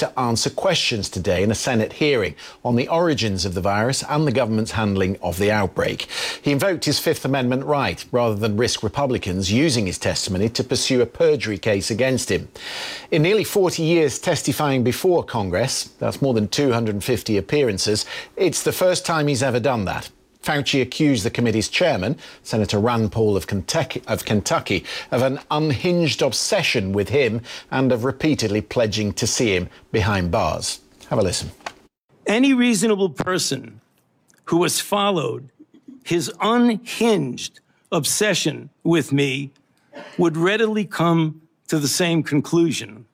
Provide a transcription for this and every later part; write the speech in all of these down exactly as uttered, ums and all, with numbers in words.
to answer questions today in a Senate hearing on the origins of the virus and the government's handling of the outbreak. He invoked his Fifth Amendment right rather than risk Republicans using his testimony to pursue a perjury case against him. In nearly forty years testifying before Congress, that's more than two hundred fifty appearances, it's the first time he's ever done that. Fauci accused the committee's chairman, Senator Rand Paul of Kentucky, of Kentucky, of an unhinged obsession with him and of repeatedly pledging to see him behind bars. Have a listen. Any reasonable person who has followed his unhinged obsession with me would readily come to the same conclusion.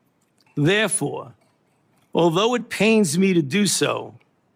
Therefore, although it pains me to do so,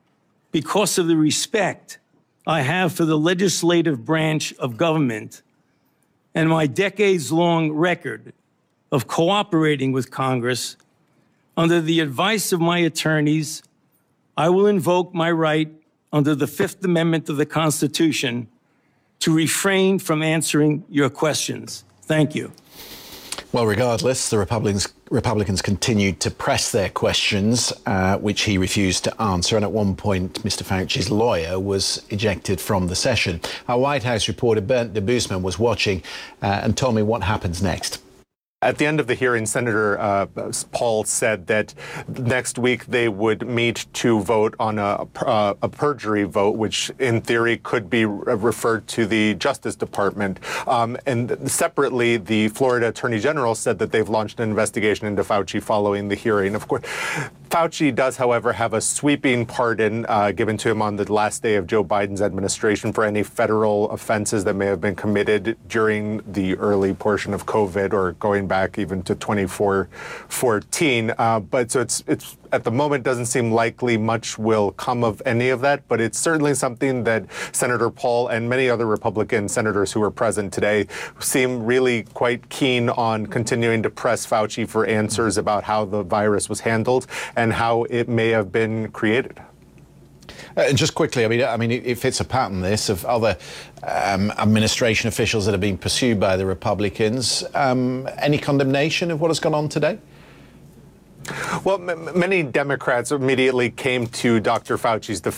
because of the respect I have for the legislative branch of government and my decades-long record of cooperating with Congress, under the advice of my attorneys, I will invoke my right under the Fifth Amendment of the Constitution to refrain from answering your questions. Thank you. Well, regardless, the Republicans Republicans continued to press their questions, uh, which he refused to answer. And at one point, Mister Fauci's lawyer was ejected from the session. Our White House reporter, Bernd Debusmann, was watching uh, and told me what happens next. At the end of the hearing, Senator uh, Paul said that next week they would meet to vote on a, uh, a perjury vote, which in theory could be re referred to the Justice Department. Um, and separately, the Florida Attorney General said that they've launched an investigation into Fauci following the hearing. Of course, Fauci does, however, have a sweeping pardon uh, given to him on the last day of Joe Biden's administration for any federal offenses that may have been committed during the early portion of COVID or going back even to twenty fourteen. Uh, but so it's it's at the moment doesn't seem likely much will come of any of that. But it's certainly something that Senator Paul and many other Republican senators who are present today seem really quite keen on continuing to press Fauci for answers about how the virus was handled and how it may have been created. Uh, and just quickly, I mean, I mean, it, it fits a pattern, this, of other um, administration officials that are being pursued by the Republicans. Um, any condemnation of what has gone on today? Well, m many Democrats immediately came to Doctor Fauci's defense.